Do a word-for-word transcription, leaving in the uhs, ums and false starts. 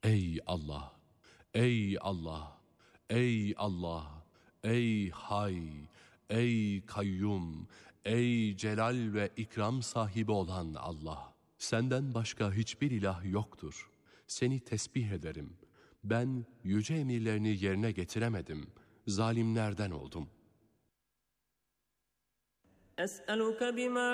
Ey Allah! Ey Allah! Ey Allah! Ey Hay! Ey Kayyum! Ey Celal ve İkram sahibi olan Allah! Senden başka hiçbir ilah yoktur. Seni tesbih ederim. Ben yüce emirlerini yerine getiremedim. Zalimlerden oldum. أسألك بما